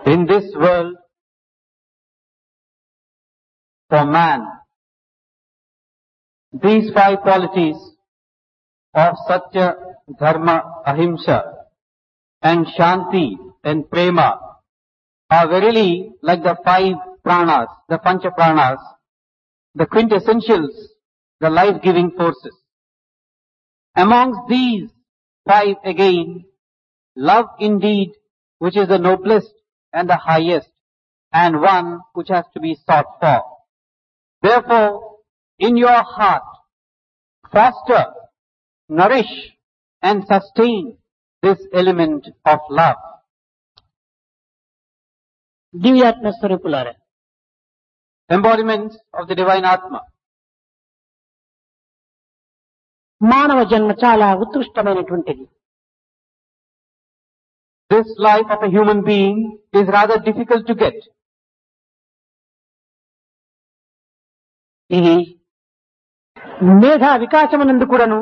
In this world, for man, these five qualities of Satya, Dharma, Ahimsa, and Shanti and Prema are verily like the five pranas, the Pancha Pranas, the quintessentials, the life-giving forces. Amongst these five again, love indeed, which is the noblest and the highest, and one which has to be sought for. Therefore, in your heart, foster, nourish, and sustain this element of love. దివ్యాత్మ స్వరూపులారా, Embodiments of the divine Atma. మానవ జన్మ చాలా ఉత్కృష్టమైనటువంటిది. This life of a human being is rather difficult to get. ఇది మేధా వికాసమునందు కూడాను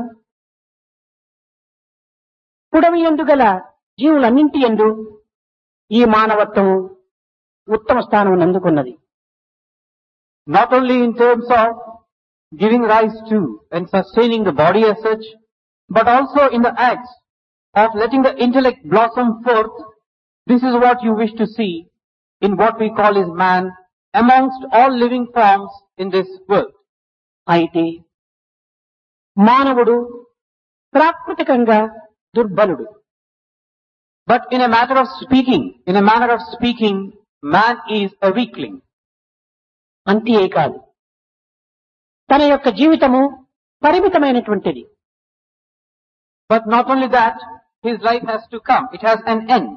పుడమి యందు గల జీవులన్నింటి యందు ఈ మానవత్వం ఉత్తమ స్థానం అందుకున్నది. Not only in terms of giving rise to and sustaining the body as such, but also in the acts of letting the intellect blossom forth. This is what you wish to see in what we call as man amongst all living forms in this world. అయితే మానవుడు ప్రాకృతికంగా దుర్బలుడు. But in a manner of speaking, man is a weakling. అంతే కాదు, తన యొక్క జీవితము పరిమితమైనటువంటిది. But not only that, his life has to come. It has an end.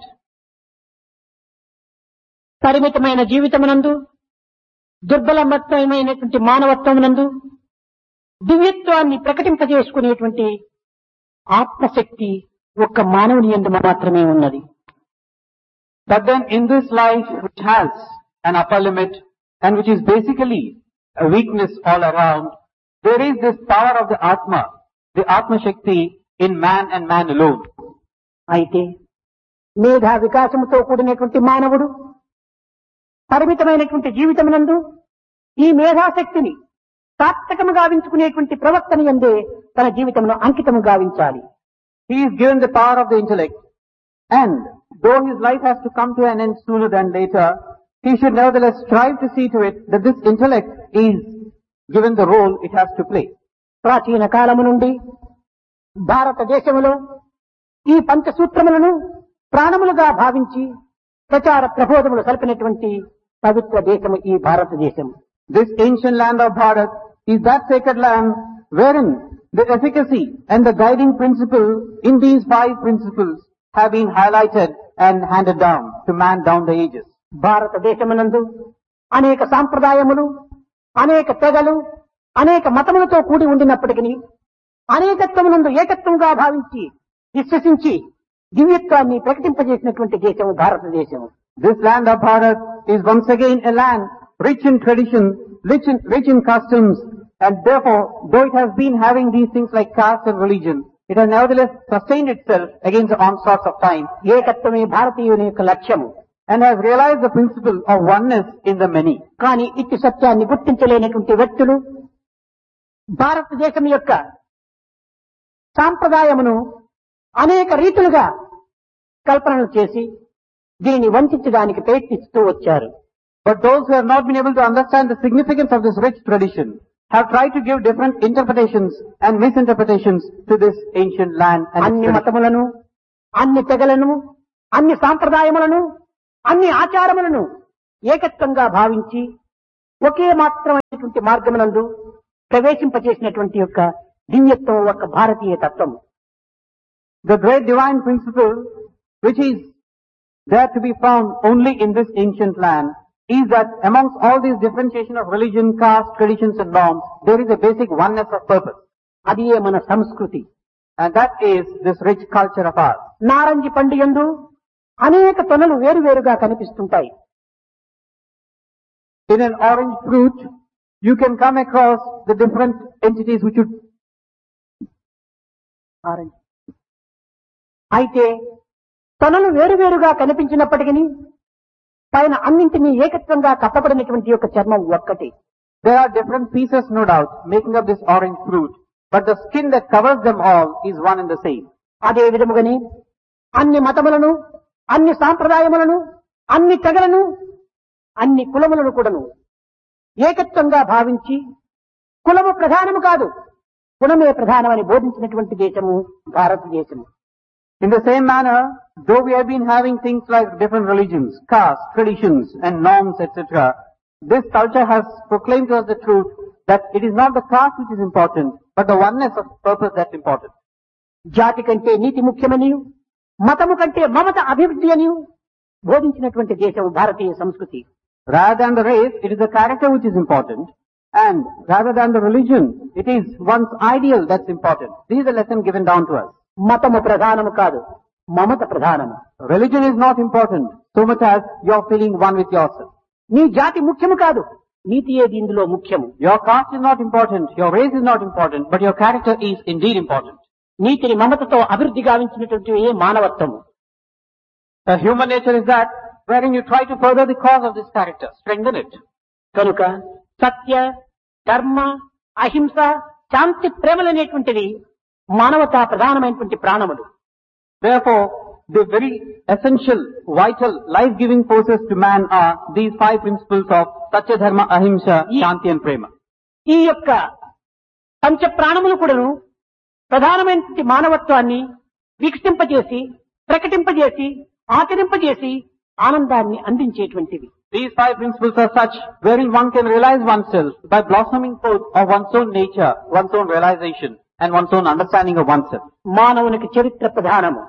పరిమితమైన జీవితమునందు దుర్బలమైనటువంటి మానవత్వమునందు దివ్యత్వాన్ని ప్రకటింపజేసుకునేటువంటి ఆత్మశక్తి ఒక్క మానవుని యందు మాత్రమే ఉన్నది. But then in this life which has an upper limit and which is basically a weakness all around, there is this power of the Atma Shakti in man and man alone. అయితే మేధా వికాసముతో కూడినటువంటి మానవుడు పరిమితమైనటువంటి జీవితమునందు ఈ మేధాశక్తిని సార్థకము గావించుకునేటువంటి ప్రవర్తన యందే తన జీవితమును అంకితము గావించాలి. He is given the power of the intellect, and though his life has to come to an end sooner than later, he should nevertheless strive to see to it that this intellect is given the role it has to play. ప్రాచీన కాలము నుండి భారతదేశములో ఈ పంచసూత్రములను ప్రాణములుగా భావించి ప్రచార ప్రబోధములు సల్పినటువంటి పవిత్ర దేశము ఈ భారతదేశం. This ancient land of Bharat is that sacred land wherein the efficacy and the guiding principle in these five principles have been highlighted and handed down to man down the ages. భారతదేశమునందు అనేక సాంప్రదాయములు, అనేక తెగలు, అనేక మతములతో కూడి ఉండినప్పటికీ అనేకత్వమునందు ఏకత్వంగా భావించి విశ్వసించి దివ్యత్వాన్ని ప్రకటింపజేసినటువంటి దేశం భారతదేశం. This land of Bharat is once again a land rich in tradition, rich in customs, and therefore, though it has been having these things like caste and religion, it has nevertheless sustained itself against the onslaughts of time. ఏకత్వమే భారతీయుని యొక్క లక్ష్యము. And has realized the principle of oneness in the many. కానీ ఇట్టి సత్యాన్ని గుర్తించలేనటువంటి వ్యక్తులు భారతదేశం యొక్క సాంప్రదాయమును అనేక రీతులుగా కల్పనలు చేసి దీనిని వంచడానికి ప్రయత్నిస్తూ వచ్చారు. But those who have not been able to understand the significance of this rich tradition have tried to give different interpretations and misinterpretations to this ancient land. And అన్ని మతములను, అన్ని తెగలను, అన్ని సాంప్రదాయములను, అన్ని ఆచారములను ఏకత్వంగా భావించి ఒకే మాత్రమైనటువంటి మార్గమునందు ప్రవేశింపచేసినటువంటి యొక్క దివ్యత్వం ఒక భారతీయ తత్వం. The great divine principle which is there to be found only in this ancient land is that amongst all these differentiation of religion, caste, traditions and norms, there is a basic oneness of purpose. అది మన సంస్కృతి. And that is this rich culture of ours. నారంజి పండు యందు అనేక తొనలు వేరువేరుగా కనిపిస్తుంటాయి. In an orange fruit, you can come across the different entities which would... అయితే తొనలు వేరువేరుగా కనిపించినప్పటికీ పైన అన్నింటినీ ఏకత్వంగా కప్పబడినటువంటి యొక్క చర్మం ఒక్కటి. There are different pieces, no doubt, making up this orange fruit, but the skin that covers them all is one and the same. అదే విధముగానే అన్ని మతములను, అన్ని సాంప్రదాయములను, అన్ని తెగలను, అన్ని కులములను కూడాను ఏకత్వంగా భావించి కులము ప్రధానము కాదు, కులమే ప్రధానమని బోధించినటువంటి దేశము భారతదేశము. In the same manner, though we have been having things like different religions, castes, traditions and norms, etc., this culture has proclaimed to us the truth that it is not the caste which is important, but the oneness of purpose that's important. జాతి కంటే నీతి ముఖ్యమని, మతము కంటే మమత అభివృద్ధి అని బోధించినటువంటి దేశం భారతీయ సంస్కృతి. Rather than the race, it is the character which is important, and rather than the religion, it is one's ideal that's important. This is the lesson given down to us. మతము ప్రధానము కాదు, మమత ప్రధానము. Religion is not important so much as you're feeling one with yourself. నీ జాతి ముఖ్యము కాదు, నీతి ఏది ఇందులో ముఖ్యము. Your caste is not important, your race is not important, but your character is indeed important. నీతిని మమతతో అభివృద్ధి గావించినటువంటి మానవత్వము. The human nature is that wherein you try to further the cause of this character, strengthen it. కనుక సత్య, ధర్మ, అహింస, శాంతి, ప్రేమలనేటువంటివి మానవతా ప్రధానమైనటువంటి ప్రాణములు. Therefore, the very essential, vital, life-giving forces to man are these 5 principles of Satya, Dharma, Ahimsa, Shanti and Prema. ఈ యొక్క పంచ ప్రాణములు కూడాను ప్రధానమైనటువంటి మానవత్వాన్ని వికసింపజేసి, ప్రకటింపజేసి, ఆచరింపజేసి ఆనందాన్ని అందించేటువంటివి. These 5 principles are such wherein one can realize oneself by blossoming forth of one's own nature, one's own realization and one's own understanding of oneself. మానవునికి చరిత్ర ప్రధానము.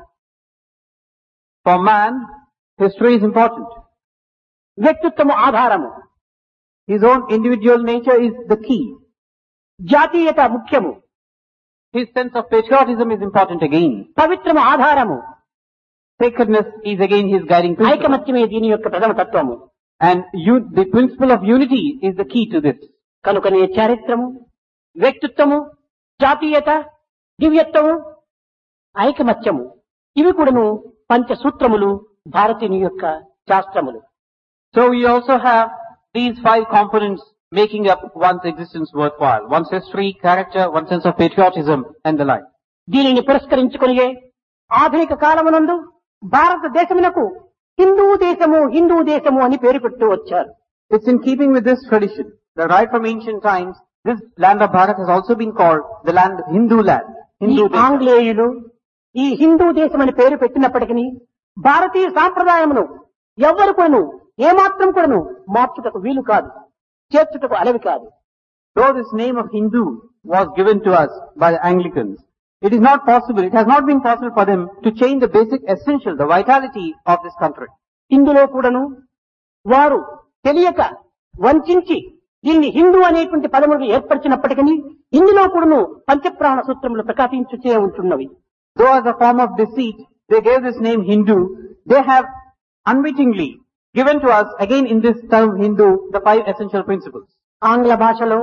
For man, history is important. వ్యక్తిత్వము ఆధారము. His own individual nature is the key. జాతీయత ముఖ్యము. His sense of patriotism is important again. పవిత్రము ఆధారము. Sacredness is again his guiding principle. ఐకమత్యమే దీని యొక్క ప్రథమ తత్వము. And the principle of unity is the key to this. కనుకనే చారిత్రము, వ్యక్తిత్వము, జాతీయత, దివ్యత్వము, ఐకమత్యము ఇవి కూడాను పంచసూత్రములు భారతీయుని యొక్క శాస్త్రములు. So we also have these 5 components making up one's existence worthwhile. One's history, character, one's sense of patriotism and the like. దీనిని పురస్కరించుకొనియే ఆధునిక కాలమునందు భారతదేశమునకు హిందూ దేశము, హిందూ దేశము అని పేరు పెడుతూ వచ్చారు. It's in keeping with this tradition that right from ancient times, this land of Bharat has also been called the land, Hindu land. ఈ Hindu desha. ఆంగ్లేయులు ఈ హిందూ దేశం అని పేరు పెట్టినప్పటికీ భారతీయ సాంప్రదాయమును ఎవ్వరు కూడాను ఏమాత్రం కూడాను మార్చుటకు వీలు కాదు, చేర్చుటకు అలవి కాదు. Though this name of Hindu was given to us by the Anglicans, it is not possible, it has not been possible for them to change the basic essential, the vitality of this country. ఇందులో కూడాను వారు తెలియక వంచించి దీన్ని హిందూ అనేటువంటి పదములు ఏర్పరిచినప్పటికీ ఇందులో కూడాను పంచప్రాణ సూత్రములు ప్రకాశించుచే ఉంటున్నవి. Though as a form of deceit, they gave this name Hindu, they have unwittingly given to us, again in this term Hindu, the 5 essential principles. ఆంగ్ల భాషలో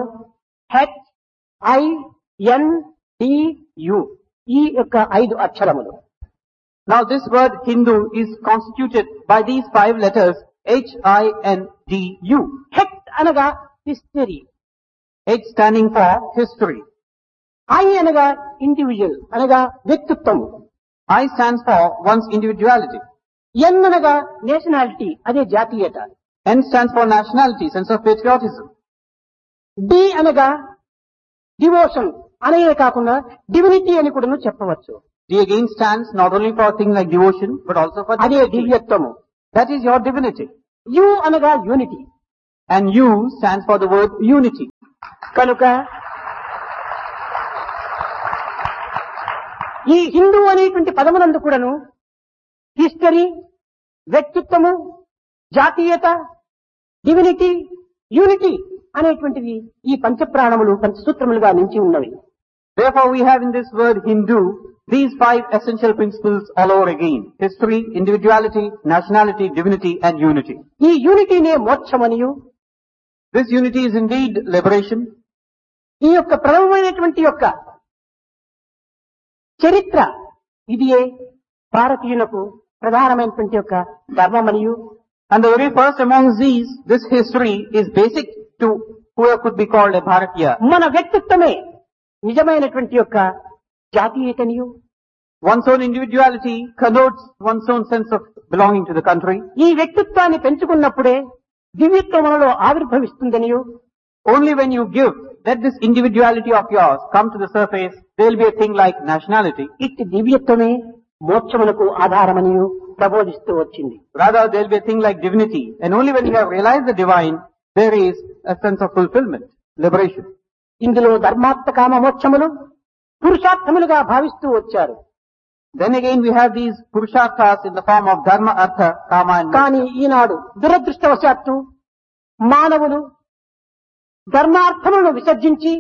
HINDU ఈ యొక్క 5 అక్షరములు. Now this word Hindu is constituted by these 5 letters HINDU. హెట్ అనగా history, H standing for history. I అనగా individual అనగా వ్యక్తిత్వము, I stands for one's individuality. ఎన్ అనగా nationality అదే జాతీయత, N stands for nationality, sense of patriotism. D అనగా devotion అనే కాకుండా divinity అని కూడా చెప్పవచ్చు. D again stands not only for a thing like devotion, but also for అదే divinity. దివ్యత్వము. That is your divinity. You అనగా unity. And U stands for the word unity. కనుక ఈ హిందూ అనేటువంటి పదమునందు కూడాను హిస్టరీ, వ్యక్తిత్వము, జాతీయత, డివినిటీ, యూనిటీ అనేటువంటివి ఈ పంచప్రాణములు పంచసూత్రములుగా నిలిచి ఉన్నవి. Therefore we have in this word Hindu these 5 essential principles all over again. History, individuality, nationality, divinity and unity. ఈ యూనిటీనే మోక్షమనియు, This unity is indeed liberation. ఈ యొక్క ప్రథమమైనటువంటి యొక్క చరిత్ర ఇదియే భారతీయులకు ప్రధానమైనటువంటి యొక్క ధర్మమనియు, And the very first amongst these, this history is basic to whoever could be called a Bharatiya. మన వ్యక్తిత్వమే నిజమైనటువంటి యొక్క జాతీయతనియు, One's own individuality connotes one's own sense of belonging to the country. ఈ వ్యక్తిత్వాన్ని పెంచుకున్నప్పుడే దివ్యత్వం మనలో ఆవిర్భవిస్తుందనియు, Only when you give, let this individuality of yours come to the surface, there will be a thing like nationality. ఇట్టి దివ్యత్వమే మోక్షమునకు ఆధారమనియు ప్రబోధిస్తూ వచ్చింది. Rather, there will be a thing like divinity. And only when you have realized the divine, there is a sense of fulfillment, liberation. ఇందులో ధర్మార్థ కామ మోక్షములు పురుషార్థములుగా భావిస్తూ వచ్చారు. Then again we have these purusharthas in the form of dharma, artha, kama and moksha. కానీ ఈనాడు దురదృష్టవశాత్తు మానవులు ధర్మార్థములను విసర్జించి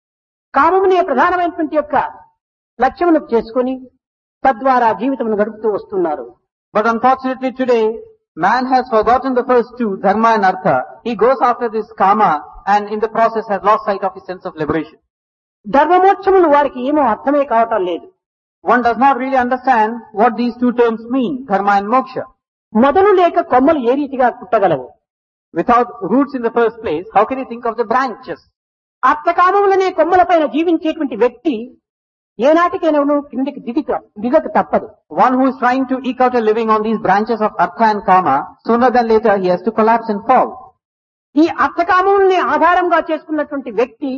కామమునే ప్రధానమైనటువంటి యొక్క లక్ష్యమును చేసుకొని తద్వారా జీవితమును గడుపుతూ వస్తున్నారు. But unfortunately today, man has forgotten the first two, dharma and artha. He goes after this kama and in the process has lost sight of his sense of liberation. ధర్మమోక్షములు వారికి ఏమో అర్థమే కావటం లేదు. One does not really understand what these two terms mean, dharma and moksha. మొదలు లేక కొమ్మలు ఏ రీతిగా పుట్టగలవు? Without roots in the first place, how can you think of the branches? అర్థకామములనే కొమ్మలపైన జీవించేటువంటి వ్యక్తి ఏనాటికైనా కిందికి దిగక తప్పదు. One who is trying to eke out a living on these branches of artha and kama, sooner than later he has to collapse and fall. ఈ అర్థకామముల్ని ఆధారంగా చేసుకున్నటువంటి వ్యక్తి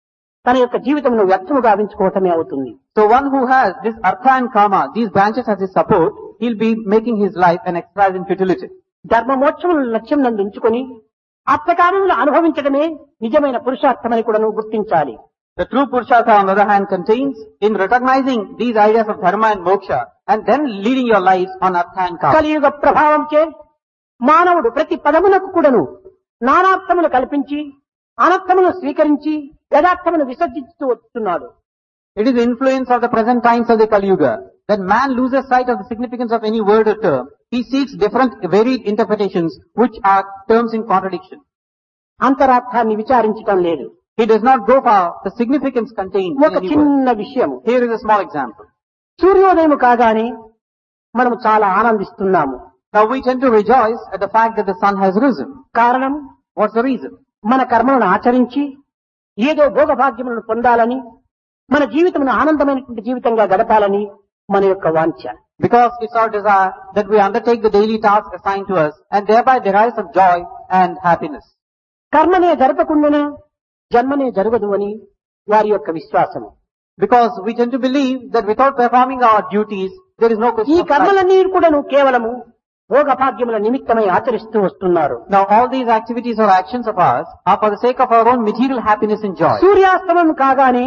తన యొక్క జీవితమును వ్యర్థము గావించుకోవటమే అవుతుంది. So one who has this artha and kama, these branches as his support, he'll be making his life an exercise in futility. ధర్మమోక్షములను లక్ష్యం నందు ఉంచుకొని అర్థకామములు అనుభవించడమే నిజమైన పురుషార్థమని కూడా నువ్వు గుర్తించాలి. The true Purushartha on the other hand contains in recognizing these ideas of dharma and moksha and then leading your lives on artha and kama. కలియుగ ప్రభావంచే మానవుడు ప్రతి పదమునకు కూడాను నానార్థములు కల్పించి అనర్థమును స్వీకరించి యథార్థమును విసర్జిస్తూ వస్తున్నాడు. It is the influence of the present times of the Kali Yuga that man loses sight of the significance of any word or term. He seeks different varied interpretations which are terms in contradiction. అంతరార్థాన్ని విచారించటం లేదు. He does not go for the significance contained in ఒక any word. చిన్న విషయము, Here is a small example. సూర్యోదయం కాగానే మనము చాలా ఆనందిస్తున్నాము. Now we tend to rejoice at the fact that the sun has risen. కారణం, What's the reason? మన కర్మలను ఆచరించి ఏదో భోగభాగ్యములను పొందాలని, మన జీవితమును ఆనందమైనటువంటి జీవితంగా గడపాలని మన యొక్క వాంఛ. Because it's our desire that we undertake the daily tasks assigned to us and thereby derive some joy and happiness. కర్మనే జరపకుండానే జన్మనే జరగదు అని వారి యొక్క విశ్వాసము. Because we tend to believe that without performing our duties, there is no ఈ question of life. కర్మలన్నీ కూడాను కేవలము భోగభాగ్యముల నిమిత్తమై ఆచరిస్తూ వస్తున్నారు. Now all these activities or actions of ours are for the sake of our own material happiness and joy. సూర్యాస్తమం కాగానే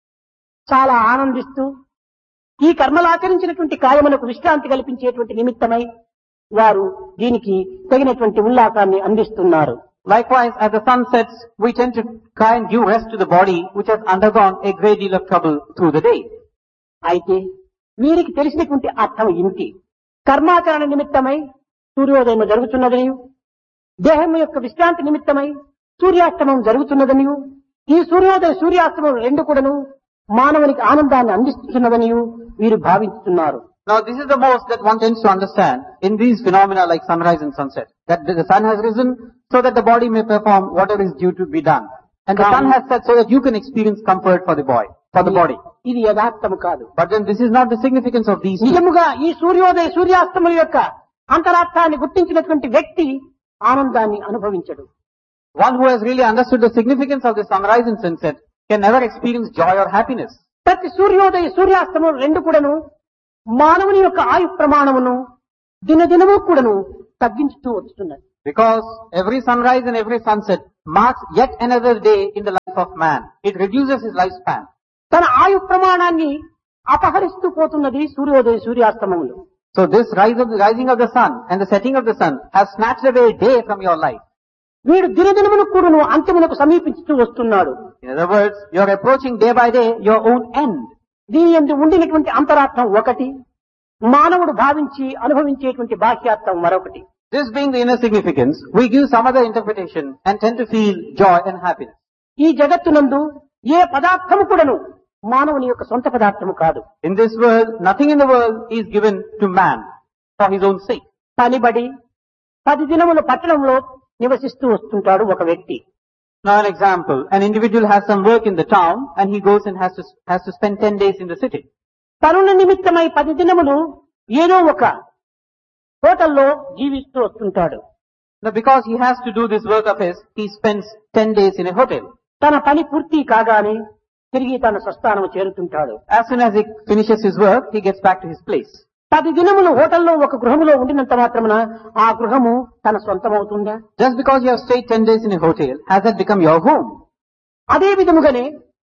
చాలా ఆనందిస్తూ ఈ కర్మలు ఆచరించినటువంటి కాయములకు విశ్రాంతి కల్పించేటువంటి నిమిత్తమై వారు దీనికి తగినటువంటి ఉల్లాసాన్ని అందిస్తున్నారు. Likewise, as the sun sets, we tend to try and give rest to the body which has undergone a great deal of trouble through the day. అయితే వీరికి తెలిసినటువంటి అర్థం ఇంటి కర్మాచరణ నిమిత్తమై సూర్యోదయం జరుగుతున్నదని, దేహం యొక్క విశ్రాంతి నిమిత్తమై సూర్యాస్తమం జరుగుతున్నదని, ఈ సూర్యోదయ సూర్యాస్తమం రెండు కూడాను మానవునికి ఆనందాన్ని అందిస్తున్నదని వీరు భావిస్తున్నారు. Now this is the most that one tends to understand in these phenomena like sunrise and sunset. That the sun has risen so that the body may perform whatever is due to be done. And the sun has set so that you can experience comfort for the body. ఇది యథార్థము కాదు. But then this is not the significance of these two. నిజముగా ఈ సూర్యోదయ సూర్యాస్తముల యొక్క అంతరార్థాన్ని గుర్తించినటువంటి వ్యక్తి ఆనందాన్ని అనుభవించడు. One who has really understood the significance of the sunrise and sunset can never experience joy or happiness. ప్రతి సూర్యోదయ సూర్యాస్తమం రెండు కూడాను మానవుని యొక్క ఆయు ప్రమాణమును దినదినము కూడాను తగ్గించుతూ వస్తున్నది. Because every sunrise and every sunset marks yet another day in the life of man. It reduces his lifespan. తన ఆయు ప్రమాణాన్ని అపహరిస్తూ పోతున్నది సూర్యోదయ సూర్యాస్తమములు. So this rising of the sun and the setting of the sun has snatched away a day from your life. వీడు దినదినమును కూడాను అంత్యమునకు సమీపిస్తూ వస్తున్నాడు. In other words, you are approaching day by day your own end. దీని యందు ఉండినటువంటి అంతరార్థం ఒకటి, మానవుడు భావించి అనుభవించేటువంటి బాహ్యార్థం మరొకటి. This being the inner significance, we give some other interpretation and tend to feel joy and happiness. ఈ జగత్తునందు ఏ పదార్థము కూడాను మానవుని యొక్క సొంత పదార్థము కాదు. In this world, nothing in the world is given to man for his own sake. పనిబడి 10 దినములు పట్టణంలో నివసిస్తూ వస్తుంటాడు ఒక వ్యక్తి. Now an example, an individual has some work in the town and he goes and has to spend 10 days in the city. పనుల నిమిత్తమై 10 దినములు ఏదో ఒక హోటల్లో జీవిస్తూ వస్తుంటాడు. Now because he has to do this work of his, he spends 10 days in a hotel. తన పని పూర్తి కాగానే తిరిగి తన స్వస్థానం చేరుతుంటాడు. As soon as he finishes his work, he gets back to his place. 10 దినములు హోటల్లో ఒక గృహములో ఉండినంత మాత్రమున ఆ గృహము తన సొంతమవుతుందా? Just because you have stayed 10 days in a hotel, has that become your home? అదే విధముగానే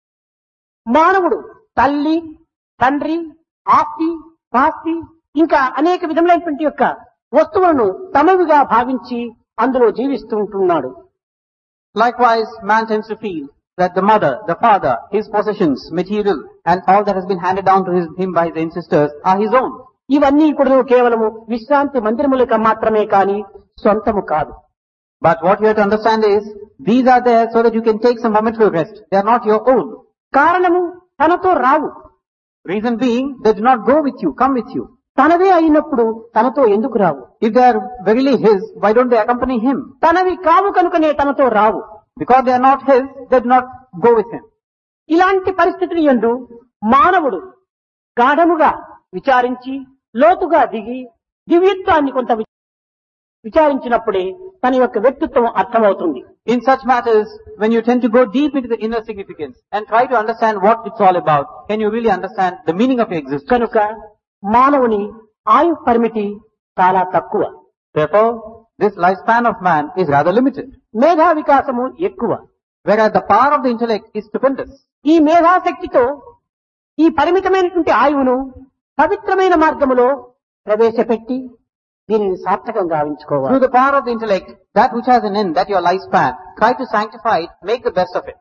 మానవుడు తల్లి, తండ్రి, ఆస్తి, పాస్తి ఇంకా అనేక విధములైనటువంటి యొక్క వస్తువులను తమవిగా భావించి అందులో జీవిస్తూ ఉంటున్నాడు. Likewise, man tends to feel that the mother, the father, his possessions, material, and all that has been handed down to him by his ancestors are his own. ఇవన్నీ కూడా కేవలము విశ్రాంతి మందిరములకు మాత్రమే కాని సొంతము కాదు. But what you have to understand is, these are there so that you can take some momentary rest. They are not your own. కారణము తనతో రావు. Reason being, they do not go with you, come with you. తనవే అయినప్పుడు తనతో ఎందుకు రావు? If they are verily his, why don't they accompany him? తనవి కావు కనుకనే తనతో రావు. Because they are not his, they do not go with him. ఇలాంటి పరిస్థితులు యందు మానవుడు గాఢముగా విచారించి లోతుగా దిగి దివ్యత్వాన్ని కొంత విచారించినప్పుడే తన యొక్క వ్యక్తిత్వం అర్థమవుతుంది. In such matters, when you tend to go deep into the inner significance and try to understand what it's all about, can you really understand the meaning of your existence? కనుక మానవుని ఆయు పరిమితి చాలా తక్కువ. Therefore, this lifespan of man is rather limited. మేధా వికాసము ఎక్కువ. Whereas the power of the intellect is stupendous. ఈ మేధాశక్తితో ఈ పరిమితమైనటువంటి ఆయువును పవిత్రమైన మార్గములో ప్రవేశపెట్టి దీనిని సార్థకంగా గావించుకోవాలి. Through the power of the intellect, that which has an end, that your lifespan, try to sanctify it, make the best of it.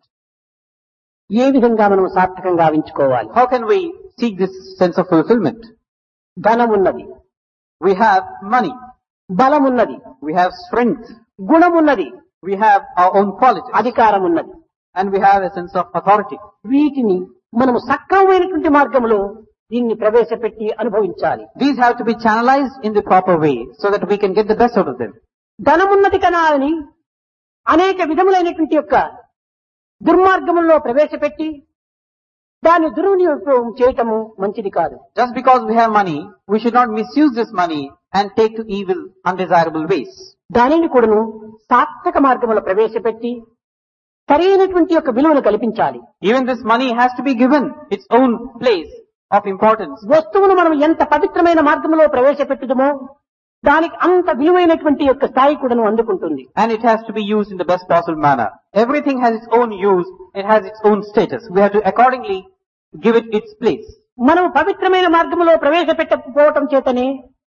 ఏ విధంగా మనం సార్థకంగా గావించుకోవాలి? How can we seek this sense of fulfillment? ధనం ఉన్నది, We have money, బలం ఉన్నది, we have strength, గుణం ఉన్నది, we have our own qualities, అధికారం ఉన్నది. and we have a sense of authority. వీటిని మనము సక్రమమైనటువంటి మార్గంలో దీన్ని ప్రవేశపెట్టి అనుభవించాలి. These have to be channelized in the proper way so that we can get the best out of them. ధనమున్నది కన్నా అని అనేక విధములైనటువంటి యొక్క దుర్మార్గముల్లో ప్రవేశపెట్టి దాన్ని దుర్వినియోగం చేయటము మంచిది కాదు. Just because we have money, we should not misuse this money and take to evil, undesirable ways. దానిని కూడాను సార్థక మార్గములో ప్రవేశపెట్టి సరైనటువంటి యొక్క విలువను కల్పించాలి. Even this money has to be given its own place of importance. వస్తువును మనం ఎంత పవిత్రమైన మార్గంలో ప్రవేశపెట్టుదమో దానికి అంత విలువైనటువంటి యొక్క స్థాయి కూడాను అందుకుంటుంది. And it has to be used in the best possible manner. Everything has its own use, it has its own status. We have to accordingly give it its place. మనం పవిత్రమైన మార్గంలో ప్రవేశపెట్టకపోవటం చేతనే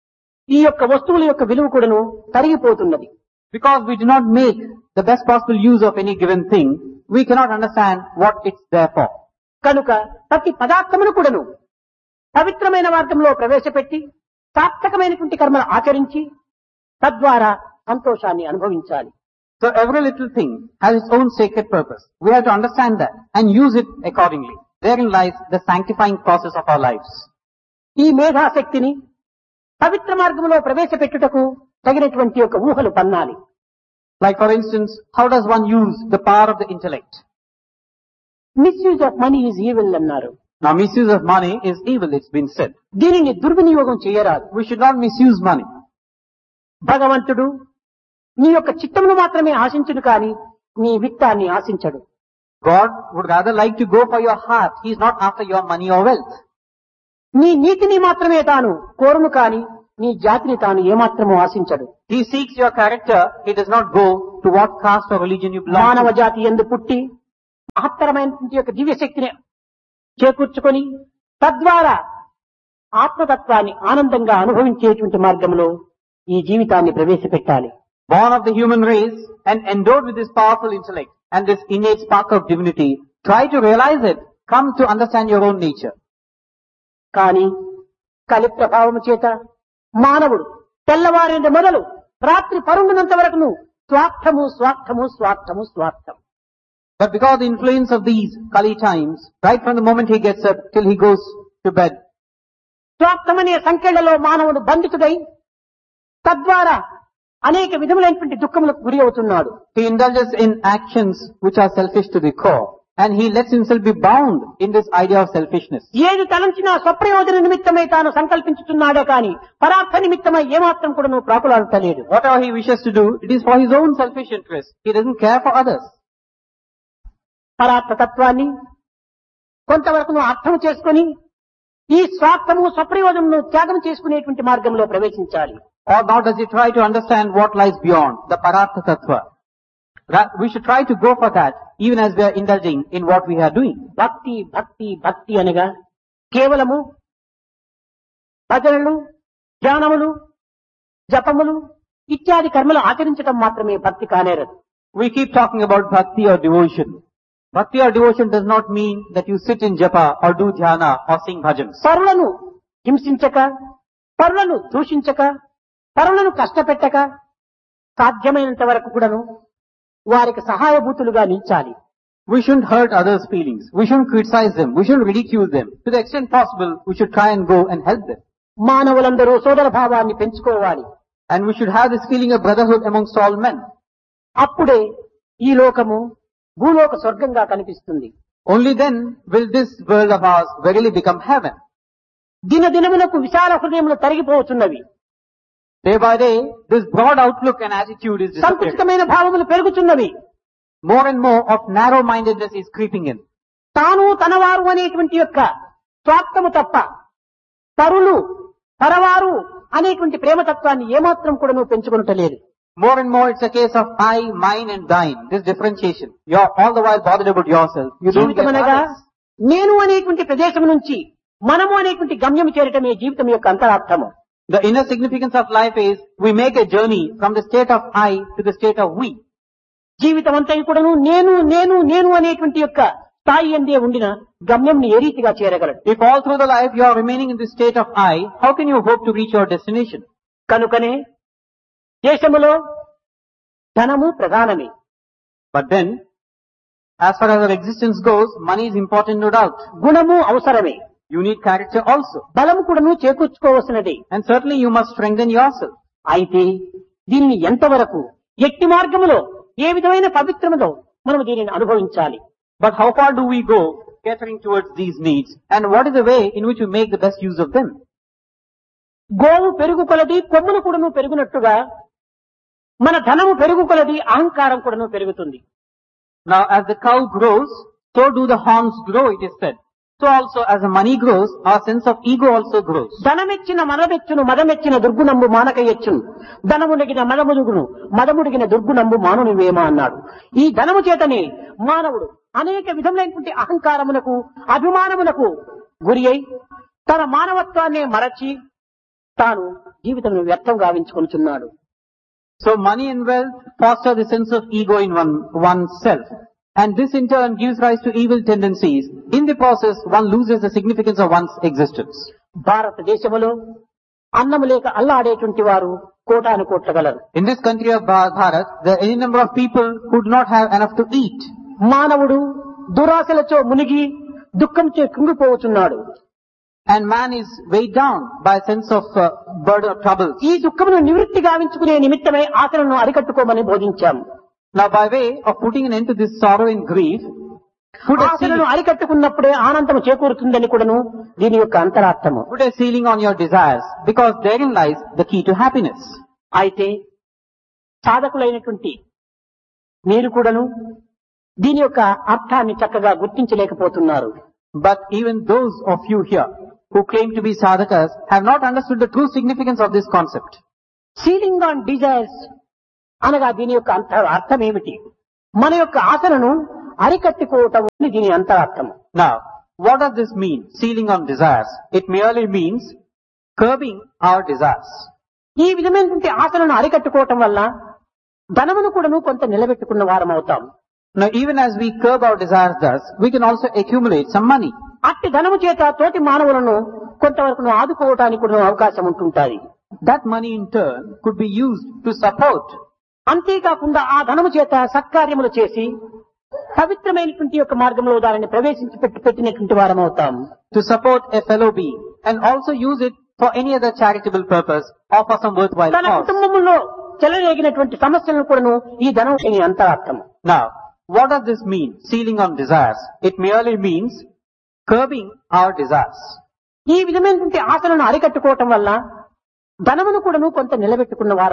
ఈ యొక్క వస్తువుల యొక్క విలువ కూడాను తరిగిపోతున్నది. Because we do not make the best possible use of any given thing, we cannot understand what it's there for. కనుక ప్రతి పదార్థమును కూడాను పవిత్రమైన మార్గంలో ప్రవేశపెట్టి సార్థకమైనటువంటి కర్మను ఆచరించి తద్వారా సంతోషాన్ని అనుభవించాలి. So every little thing has its own sacred purpose. We have to understand that and use it accordingly. Therein lies the sanctifying process of our lives. ఈ మేధాశక్తిని పవిత్ర మార్గంలో ప్రవేశపెట్టుటకు తగినటువంటి యొక్క ఊహలు పన్నాలి. Like for instance, how does one use the power of the intellect? Misuse of money is evil అన్నారు. Now misuse of money is evil, it's been said. దీనిని దుర్వినియోగం చేయరాదు. We should not misuse money. భగవంతుడు నీ యొక్క చిత్తమును మాత్రమే ఆశించును కాని నీ విత్తాన్ని ఆశించడు. God would rather like to go for your heart. He is not after your money or wealth. నీ నీతిని మాత్రమే తాను కోరును కాని నీ జాతిని తాను ఏమాత్రమూ ఆశించడు. He seeks your character. He does not go to what caste or religion you belong మానవ to. జాతి యందు పుట్టి మహత్తరమైనటువంటి యొక్క దివ్య శక్తిని చేకూర్చుకొని తద్వారా ఆత్మతత్వాన్ని ఆనందంగా అనుభవించేటువంటి మార్గంలో ఈ జీవితాన్ని ప్రవేశపెట్టాలి. Born of the human race and endowed with this powerful intellect and this innate spark of divinity, try to realize it. Come to understand your own nature. కానీ కలి ప్రభావము చేత మానవుడు తెల్లవారిన మొదలు రాత్రి పరుండునంత వరకును స్వార్థము స్వార్థము స్వార్థము స్వార్థం. But because the influence of these Kali times, right from the moment he gets up till he goes to bed, స్వార్థమనే సంఖ్యలలో మానవుడు బంధితుడై తద్వారా అనేక విధములైనటువంటి దుఃఖములకు గురి అవుతున్నాడు. He indulges in actions which are selfish to the core, and he lets himself be bound in this idea of selfishness. ఏది తలంచినా స్వప్రయోజన నిమిత్తమై తాను సంకల్పించుతున్నాడే కాని పరార్థ నిమిత్తమై ఏమాత్రం కూడా నువ్వు ప్రాకులాడతలేడు. Whatever he wishes to do, it is for his own selfish interest. He doesn't care for others. పరార్థ తత్వాన్ని కొంతవరకు నువ్వు అర్థం చేసుకొని ఈ స్వార్థము స్వప్రయోజనము త్యాగం చేసుకునేటువంటి మార్గంలో ప్రవేశించాలి. Or now does he try to understand what lies beyond the Paratha Tattva? We should try to go for that even as we are indulging in what we are doing. భక్తి భక్తి భక్తి అనగా కేవలము భజనలు, ధ్యానములు, జపములు ఇత్యాది కర్మలు ఆచరించడం మాత్రమే భక్తి కానేరదు. We keep talking about bhakti or devotion. Bhakti or devotion does not mean that you sit in japa or do dhyana or sing bhajans. పరులను హింసించక, పరులను దూషించక, పరులను కష్టపెట్టక సాధ్యమైనంత వరకు కూడాను వారికి సహాయభూతులుగా నిలిచాలి. We shouldn't hurt others' feelings. We shouldn't criticize them. We shouldn't ridicule them. To the extent possible, we should try and go and help them. మానవులందరూ సోదర భావాన్ని పెంచుకోవాలి. And we should have this feeling of brotherhood amongst all men. అప్పుడే ఈ లోకము భూలోక స్వర్గంగా కనిపిస్తుంది. Only then will this world of ours verily become heaven. దినదినమునకు విశాల హృదయములు తరిగిపోతున్నవి. Day by day, this broad outlook and attitude is disappearing. సంకుచితమైన భావములు పెరుగుతున్నవి. More and more of narrow-mindedness is creeping in. తాను తనవారు అనేటువంటి యొక్క స్వార్థము తప్ప పరులు పరవారు అనేటువంటి ప్రేమతత్వాన్ని ఏమాత్రం కూడా నువ్వు పెంచుకుంటలేదు. More and more it's a case of I, mine and thine. This differentiation. You're all the while bothered about yourself. You don't get జీవితమనగా others. నేను అనేటువంటి ప్రదేశం నుంచి మనము అనేటువంటి గమ్యం చేరటమే జీవితం యొక్క అంతరార్థము. The inner significance of life is we make a journey from the state of I to the state of we. జీవితం అంతా కూడాను నేను నేను నేను అనేటువంటి యొక్క స్థాయి అందే ఉండిన గమ్యంని ఏ రీతిగా చేరగలడు? If all through the life you are remaining in the state of I, how can you hope to reach your destination? కనుకనే దేశములో ధనము ప్రధానమే. But then, as far as our existence goes, money is important, no doubt. గుణము అవసరమే. You need character also. బలము కూడాను చేకూర్చుకోవలసినది. And certainly you must strengthen yourself. అయితే దీన్ని ఎంతవరకు ఎట్టి మార్గములో ఏ విధమైన పవిత్రములో మనం దీనిని అనుభవించాలి? But how far do we go catering towards these needs? And what is the way in which we make the best use of them? గోవు పెరుగు కొలది కొమ్మును కూడాను పెరుగునట్టుగా మన ధనము పెరుగు కొలది అహంకారం కూడాను పెరుగుతుంది. Now as the cow grows, so do the horns grow, it is said. So also as the money grows, our sense of ego also grows. ధనమెచ్చిన మనమెచ్చును మదమెచ్చిన దుర్గుణంబు మానకయ్యచ్చును ధనముడిగిన మదముడుగును మదముడిగిన దుర్గుణంబు మానునివేమా అన్నాడు. ఈ ధనము చేతనే మానవుడు అనేక విధములైనటువంటి అహంకారములకు అభిమానములకు గురి అయి తన మానవత్వాన్ని మరచి తాను జీవితం వ్యర్థం గావించుకొనుచున్నాడు. So money and wealth foster the sense of ego in oneself. And this in turn gives rise to evil tendencies. In the process, one loses the significance of one's existence. భారతదేశంలో అన్నము లేక అల్లాడేటువంటి వారు కోటాను కోట్ల గలరు. In this country of Bharat, there are any number of people who do not have enough to eat. మానవుడు దురాశలతో మునిగి దుఃఖంచే కుంగిపోతున్నాడు. And man is weighed down by a sense of burden of troubles. ఈ దుఃఖమును నివృత్తి గావించుకునే నిమిత్తమై ఆశలను అరికట్టుకోమని బోధించాము. Now by way of putting an end to this sorrow and grief, ఆశలను అరికట్టుకున్నప్పుడే ఆనందము చేకూరుతుందని కూడాను దీని యొక్క అంతరార్థము. put a ceiling on your desires, because therein lies the key to happiness. అయితే సాధకులైనటువంటి మీరు కూడాను దీని యొక్క అర్థాన్ని చక్కగా గుర్తించలేకపోతున్నారు. But even those of you here who claim to be sadhakas have not understood the true significance of this concept. Ceiling on desires అనగా దీని యొక్క అర్థం ఏమిటి? మన యొక్క ఆశలను అరికట్టుకోవటం దీని అంతరార్థము. Now, what does this mean? Sealing on desires. It merely means curbing our desires. ఈ విధమైనటువంటి ఆశలను అరికట్టుకోవటం వల్ల ధనమును కూడాను కొంత నిలబెట్టుకున్న వారం అవుతాం. Now, even as we curb our desires thus, we can also accumulate some money. అట్టి ధనము చేత తోటి మానవులను కొంతవరకు ఆదుకోవటానికి కూడా అవకాశం ఉంటుంటాయి. That money in turn could be used to support. అంతేకాకుండా ఆ ధనము చేత సత్కార్యములు చేసి పవిత్రమైనటువంటి యొక్క మార్గంలో దానిని పెట్టినటువంటి వారం అవుతాం. To support a fellow being and also use it for any other charitable purpose or for some worthwhile తన cause. కుటుంబంలో చెలరేగినటువంటి సమస్యలను కూడాను ఈ ధనం అంతరార్థము. Now, what does this mean? Sealing on desires. It merely means curbing our desires. ఈ విధమైనటువంటి ఆశలను అరికట్టుకోవటం వల్ల ధనమును కూడాను కొంత నిలబెట్టుకున్న వారు